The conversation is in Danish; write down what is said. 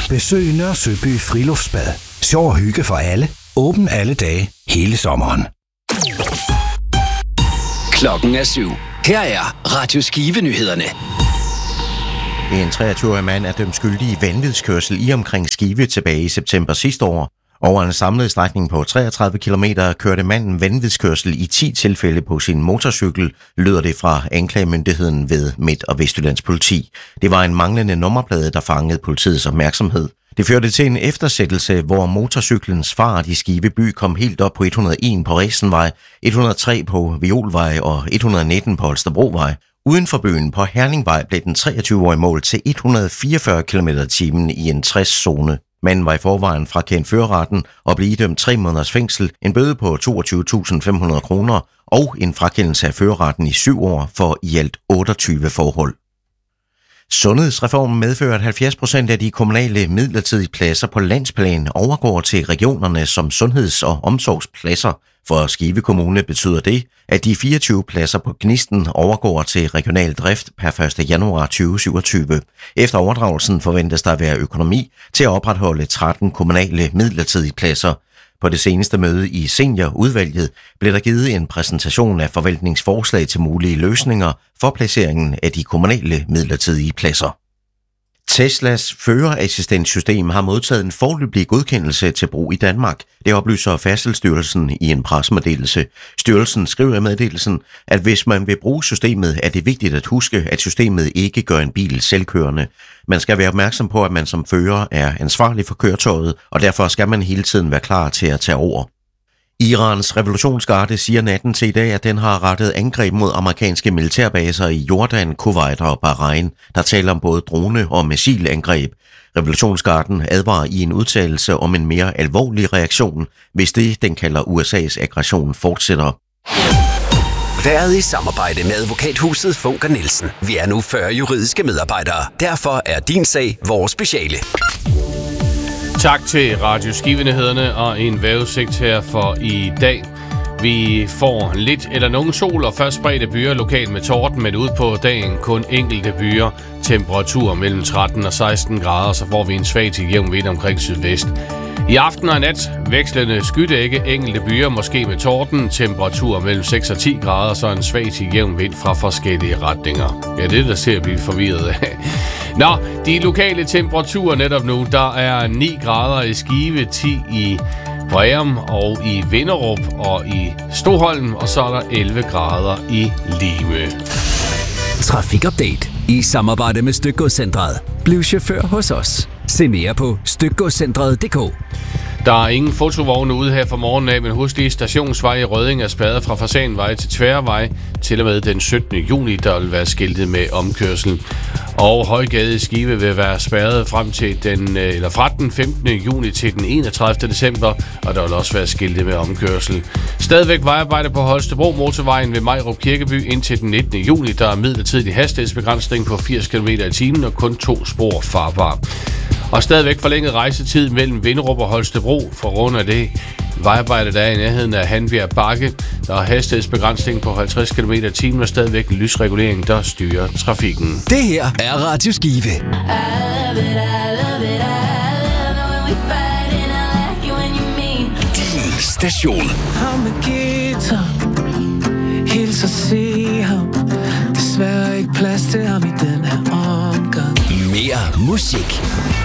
Besøg Nørre Søby Friluftsbad. Sjov og hygge for alle. Åben alle dage, hele sommeren. Klokken er 7. Her er Radio Skive-nyhederne. En 23-årig mand er dømt skyldig i vanvidskørsel i omkring Skive tilbage i september sidste år. Over en samlet strækning på 33 km kørte manden vanvidskørsel i 10 tilfælde på sin motorcykel, lyder det fra anklagemyndigheden ved Midt- og Vestjyllands politi. Det var en manglende nummerplade, der fangede politiets opmærksomhed. Det førte til en eftersættelse, hvor motorcyklens fart i Skive by kom helt op på 101 på Ræsenvej, 103 på Violvej og 119 på Holstebrovej. Uden for byen på Herningvej blev den 23-årige mål til 144 km/t i en 60-zone. Manden var i forvejen frakendt førerretten og blev idømt 3 måneders fængsel, en bøde på 22.500 kroner og en frakendelse af førerretten i 7 år for i alt 28 forhold. Sundhedsreformen medfører, at 70% af de kommunale midlertidige pladser på landsplan overgår til regionerne som sundheds- og omsorgspladser. For Skive Kommune betyder det, at de 24 pladser på Gnisten overgår til regional drift per 1. januar 2027. Efter overdragelsen forventes der at være økonomi til at opretholde 13 kommunale midlertidige pladser. På det seneste møde i seniorudvalget blev der givet en præsentation af forvaltningsforslag til mulige løsninger for placeringen af de kommunale midlertidige pladser. Teslas førerassistenssystem har modtaget en foreløbig godkendelse til brug i Danmark. Det oplyser Færdselsstyrelsen i en pressemeddelelse. Styrelsen skriver i meddelelsen, at hvis man vil bruge systemet, er det vigtigt at huske, at systemet ikke gør en bil selvkørende. Man skal være opmærksom på, at man som fører er ansvarlig for køretøjet, og derfor skal man hele tiden være klar til at tage over. Irans revolutionsgarde siger natten til i dag, at den har rettet angreb mod amerikanske militærbaser i Jordan, Kuwait og Bahrain. Der taler om både drone- og missilangreb. Revolutionsgarden advarer i en udtalelse om en mere alvorlig reaktion, hvis det, den kalder USA's aggression, fortsætter. Været i samarbejde med advokathuset Funker Nielsen. Vi er nu 40 juridiske medarbejdere. Derfor er din sag vores speciale. Tak til Radio Skive-nyhederne og en vejrudsigt her for i dag. Vi får lidt eller nogen sol og først spredte byer lokalt med torden, men ud på dagen kun enkelte byer. Temperatur mellem 13 og 16 grader, så får vi en svag til jævn vind omkring sydvest. I aften og nat vekslende skydække, enkelte byer måske med torden, temperatur mellem 6 og 10 grader, så en svag til jævn vind fra forskellige retninger. Ja, det der ser vi forvirret af. Nå, de lokale temperaturer netop nu, der er 9 grader i Skive, 10 i Breum og i Vinderup og i Stoholm, og så er der 11 grader i Lime. Trafikupdate i samarbejde med Stykgodscentret. Bliv chauffør hos os. Se mere på stykgodscentret.dk. Der er ingen fotovogne ude her fra morgenen af, men husk lige Stationsvej i Rødding er spærret fra Fasanvej til Tværvej til og med den 17. juni, der vil være skiltet med omkørsel. Og Højgade i Skive vil være spærret frem til fra den 15. juni til den 31. december, og der vil også være skiltet med omkørsel. Stadigvæk vejarbejde på Holstebro motorvejen ved Majrup Kirkeby indtil den 19. juni. Der er midlertidig hastighedsbegrænsning på 80 km i timen og kun 2 spor farbar. Og stadigvæk forlænget rejsetid mellem Vinderup og Holstebro for grund af det vejarbejde, der er i nærheden af Hanbjerg Bakke. Der er hastighedsbegrænsning på 50 km i timen og stadigvæk lysregulering, der styrer trafikken. Det her er Radio Skive. Din station. Ham med guitar, hils og se ham. Desværre ikke plads til ham i den her omgang. Mere musik.